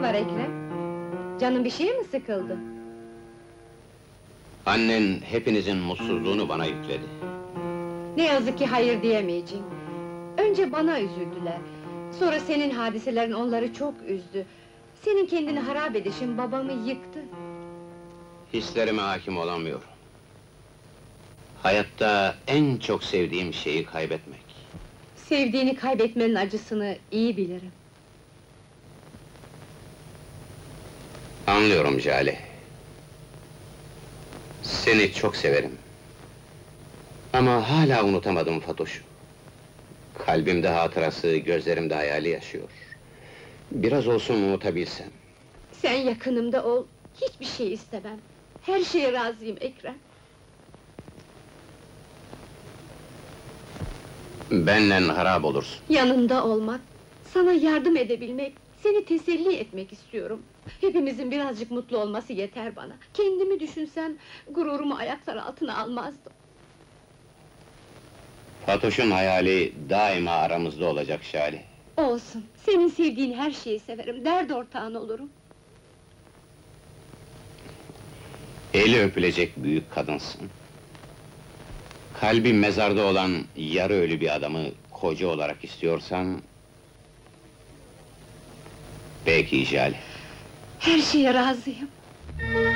Neyin var Ekrem? Canın bir şeye mi sıkıldı? Annen hepinizin mutsuzluğunu bana yükledi. Ne yazık ki hayır diyemeyeceğim. Önce bana üzüldüler. Sonra senin hadiselerin onları çok üzdü. Senin kendini harap edişin babamı yıktı. Hislerime hakim olamıyorum. Hayatta en çok sevdiğim şeyi kaybetmek. Sevdiğini kaybetmenin acısını iyi bilirim. Anlıyorum Jale. Seni çok severim. Ama hala unutamadım Fatoş'u. Kalbimde hatırası, gözlerimde hayali yaşıyor. Biraz olsun unutabilsem. Sen yakınımda ol, hiçbir şey istemem. Her şeye razıyım Ekrem. Benden harap olursun. Yanında olmak, sana yardım edebilmek, seni teselli etmek istiyorum. Hepimizin birazcık mutlu olması yeter bana. Kendimi düşünsem, gururumu ayaklar altına almazdım. Fatoş'un hayali daima aramızda olacak Şale. Olsun, senin sevdiğin her şeyi severim, dert ortağın olurum. Eli öpülecek büyük kadınsın. Kalbi mezarda olan yarı ölü bir adamı koca olarak istiyorsan... Peki Jale. Her şeye razıyım.